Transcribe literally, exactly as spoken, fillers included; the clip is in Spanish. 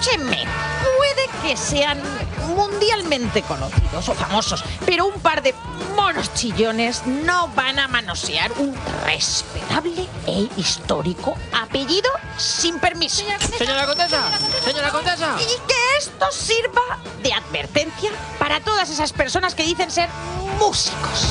Escúchenme, puede que sean mundialmente conocidos o famosos, pero un par de monos chillones no van a manosear un respetable e histórico apellido sin permiso. Señora Condesa, señora Condesa. Y que esto sirva de advertencia para todas esas personas que dicen ser músicos.